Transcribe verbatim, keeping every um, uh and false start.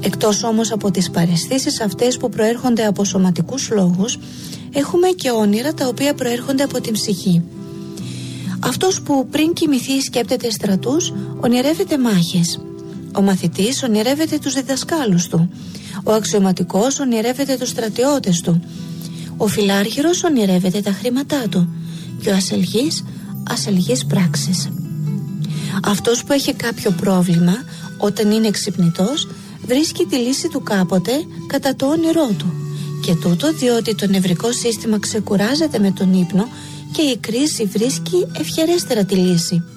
Εκτός όμως από τις παραισθήσεις αυτές που προέρχονται από σωματικούς λόγους, έχουμε και όνειρα τα οποία προέρχονται από την ψυχή. Αυτός που πριν κοιμηθεί σκέπτεται στρατούς, ονειρεύεται μάχες. Ο μαθητής ονειρεύεται τους διδασκάλους του. Ο αξιωματικός ονειρεύεται τους στρατιώτες του. Ο φιλάρχηρος ονειρεύεται τα χρήματά του. Και ο ασελγής, ασελγής πράξεις. Αυτός που έχει κάποιο πρόβλημα, όταν είναι ξυπνητός, βρίσκει τη λύση του κάποτε κατά το όνειρό του. Και τούτο διότι το νευρικό σύστημα ξεκουράζεται με τον ύπνο και η κρίση βρίσκει ευχερέστερα τη λύση.